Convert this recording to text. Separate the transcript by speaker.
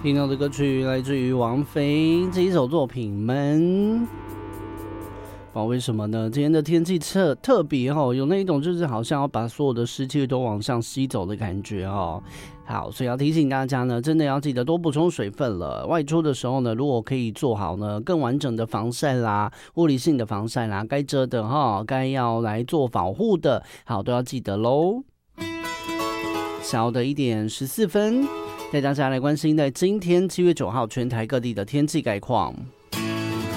Speaker 1: 听到的歌曲来自于王菲这一首作品《门》。不知道为什么呢？今天的天气特别有那一种就是好像要把所有的湿气都往上吸走的感觉好，所以要提醒大家呢，真的要记得多补充水分了。外出的时候呢，如果可以做好呢更完整的防晒啦、物理性的防晒啦，该遮的该要来做保护的，好都要记得咯。小的1点14分，带大家来关心在今天7月9号全台各地的天气概况。